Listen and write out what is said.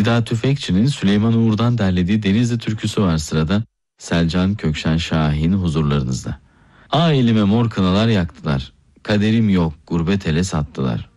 Nida Tüfekçi'nin Süleyman Uğur'dan derlediği Denizli türküsü var sırada. Selcan Kökşen Şahin huzurlarınızda. Elime mor kınalar yaktılar. Kaderim yok, gurbet ele sattılar.